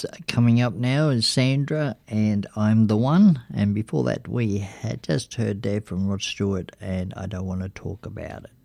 coming up now is Sandra and I'm the One. And before that, we had just heard there from Rod Stewart and I Don't Want to Talk About It.